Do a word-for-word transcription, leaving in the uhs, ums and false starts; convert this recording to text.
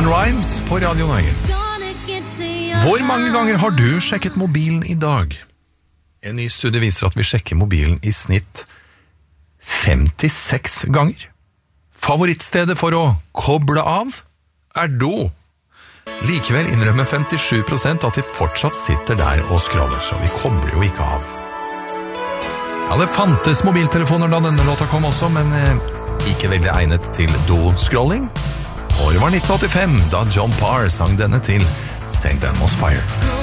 Busta Rhymes på Radio Norge. Hvor mange ganger har du sjekket mobilen i dag? En ny studie viser at vi sjekker mobilen i snitt femtiseks ganger. Favorittstedet for å koble av er do. Likevel innrømmer femtisju prosent at de fortsatt sitter der og scroller, så vi kobler jo ikke av. Ja, det fantes mobiltelefoner da denne låta kom også, men eh, ikke veldig egnet til do-scrolling. Året var nitten åttifem, da John Parr sang denne til Saint Elmo's Fire.